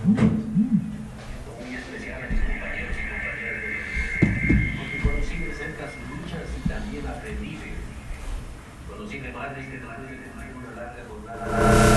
Muy especial a mis compañeros y compañeras porque conocí de cerca sus luchas y también aprendí de ellos. Conocí de madres que después de cumplir una larga jornada